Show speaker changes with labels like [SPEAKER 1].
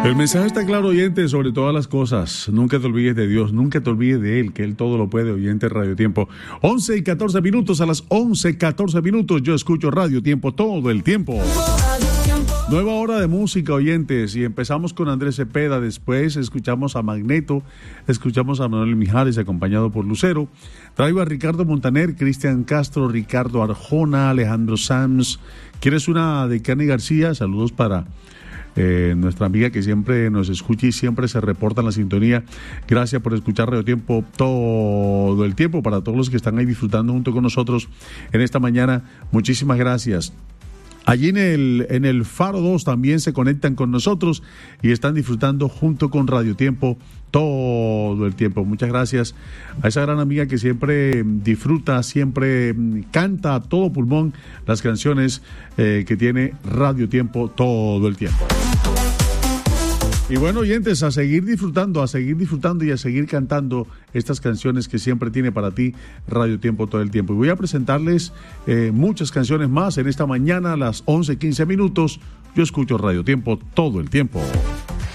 [SPEAKER 1] El mensaje está claro, oyente, sobre todas las cosas. Nunca te olvides de Dios, nunca te olvides de Él, que Él todo lo puede, oyente Radio Tiempo. 11:14, a las 11:14, yo escucho Radio Tiempo todo el tiempo. Nueva hora de música, oyentes, y empezamos con Andrés Cepeda, después escuchamos a Magneto, escuchamos a Manuel Mijares acompañado por Lucero, traigo a Ricardo Montaner, Cristian Castro, Ricardo Arjona, Alejandro Sanz. ¿Quieres una de Cani García? Saludos para nuestra amiga que siempre nos escucha y siempre se reporta en la sintonía. Gracias por escuchar Radio Tiempo todo el tiempo. Para todos los que están ahí disfrutando junto con nosotros en esta mañana, muchísimas gracias. Allí en el Faro 2 también se conectan con nosotros y están disfrutando junto con Radio Tiempo todo el tiempo. Muchas gracias a esa gran amiga que siempre disfruta, siempre canta a todo pulmón las canciones que tiene Radio Tiempo todo el tiempo. Y bueno, oyentes, a seguir disfrutando y a seguir cantando estas canciones que siempre tiene para ti Radio Tiempo todo el tiempo. Y voy a presentarles muchas canciones más en esta mañana a las 11:15. Yo escucho Radio Tiempo todo el tiempo.